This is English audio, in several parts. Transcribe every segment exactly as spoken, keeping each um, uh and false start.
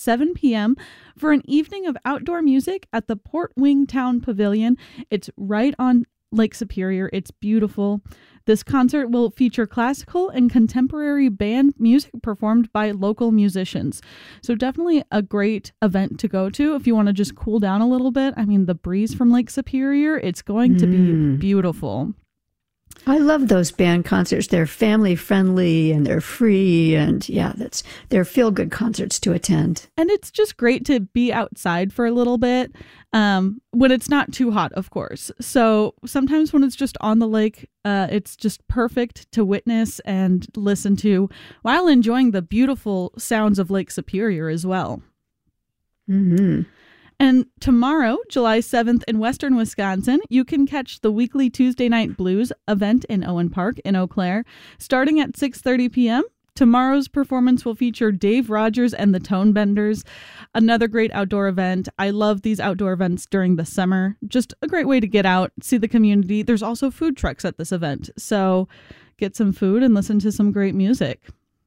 seven p.m. for an evening of outdoor music at the Port Wing Town Pavilion. It's right on Lake Superior. It's beautiful. This concert will feature classical and contemporary band music performed by local musicians. So definitely a great event to go to if you want to just cool down a little bit. I mean, the breeze from Lake Superior, it's going to Mm. be beautiful. I love those band concerts. They're family friendly and they're free. And yeah, that's they're feel good concerts to attend. And it's just great to be outside for a little bit um, when it's not too hot, of course. So sometimes when it's just on the lake, uh, it's just perfect to witness and listen to while enjoying the beautiful sounds of Lake Superior as well. Mm-hmm. And tomorrow, July seventh in Western Wisconsin, you can catch the weekly Tuesday Night Blues event in Owen Park in Eau Claire, starting at six thirty p.m. Tomorrow's performance will feature Dave Rogers and the Tone Benders, another great outdoor event. I love these outdoor events during the summer. Just a great way to get out, see the community. There's also food trucks at this event, so get some food and listen to some great music.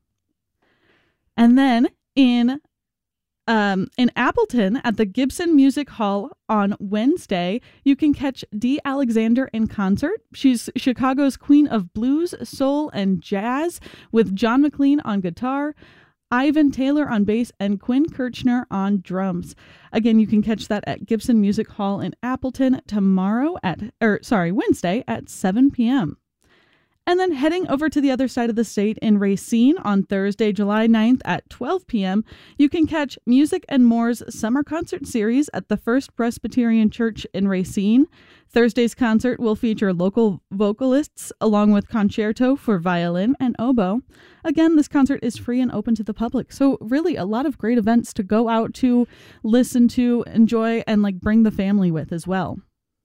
And then in Um, in Appleton at the Gibson Music Hall on Wednesday, you can catch Dee Alexander in concert. She's Chicago's queen of blues, soul, and jazz, with John McLean on guitar, Ivan Taylor on bass, and Quinn Kirchner on drums. Again, you can catch that at Gibson Music Hall in Appleton tomorrow at, or sorry, Wednesday at seven p.m. And then heading over to the other side of the state in Racine on Thursday, July ninth at twelve p.m., you can catch Music and More's Summer Concert Series at the First Presbyterian Church in Racine. Thursday's concert will feature local vocalists along with concerto for violin and oboe. Again, this concert is free and open to the public. So really a lot of great events to go out to, listen to, enjoy, and like bring the family with as well.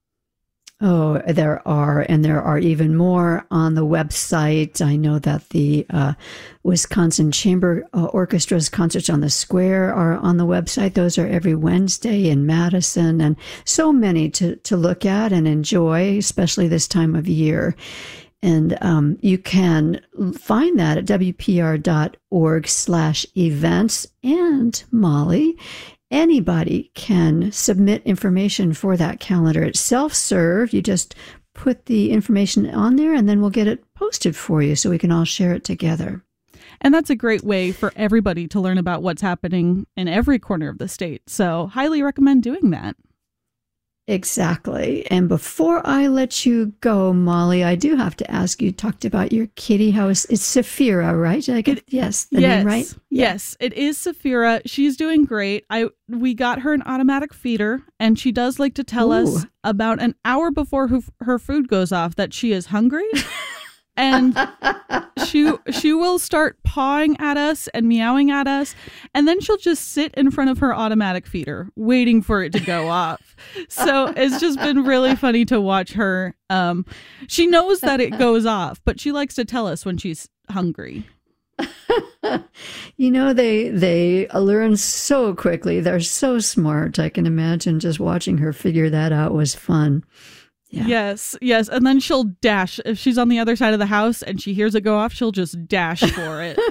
Oh, there are, and there are even more on the website. I know that the uh, Wisconsin Chamber uh, Orchestra's Concerts on the Square are on the website. Those are every Wednesday in Madison, and so many to, to look at and enjoy, especially this time of year. And um, you can find that at W P R dot org slash events. And Molly, anybody can submit information for that calendar. It's self-serve. You just put the information on there and then we'll get it posted for you so we can all share it together. And that's a great way for everybody to learn about what's happening in every corner of the state. So highly recommend doing that. Exactly. And before I let you go, Molly, I do have to ask, you talked about your kitty house. It's Sapphira, right? Did I get, yes, the yes, name right? Yeah. Yes, it is Sapphira. She's doing great. I we got her an automatic feeder, and she does like to tell Ooh. us about an hour before her, her food goes off that she is hungry. And she she will start pawing at us and meowing at us, and then she'll just sit in front of her automatic feeder waiting for it to go off. So it's just been really funny to watch her. Um, she knows that it goes off, but she likes to tell us when she's hungry. You know, they they learn so quickly. They're so smart. I can imagine just watching her figure that out was fun. Yeah. Yes, yes. And then she'll dash. If she's on the other side of the house and she hears it go off, she'll just dash for it.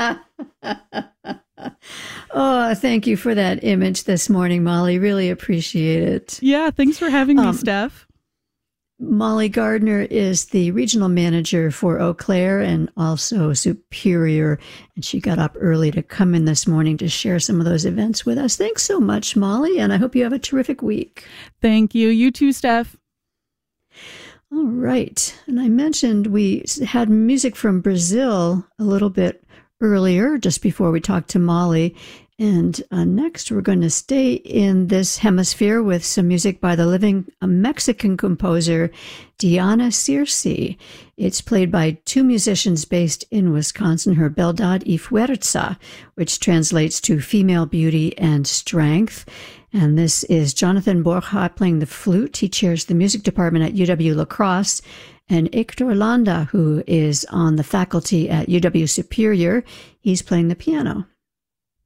Oh, thank you for that image this morning, Molly. Really appreciate it. Yeah, thanks for having me, Um, Steph. Molly Gardner is the regional manager for Eau Claire and also Superior. And she got up early to come in this morning to share some of those events with us. Thanks so much, Molly. And I hope you have a terrific week. Thank you. You too, Steph. All right. And I mentioned we had music from Brazil a little bit earlier, just before we talked to Molly. And uh, next, we're going to stay in this hemisphere with some music by the living uh, Mexican composer, Diana Circe. It's played by two musicians based in Wisconsin, her Beldad y Fuerza, which translates to female beauty and strength. And this is Jonathan Borja playing the flute. He chairs the music department at U W La Crosse. And Hector Landa, who is on the faculty at U W Superior, he's playing the piano.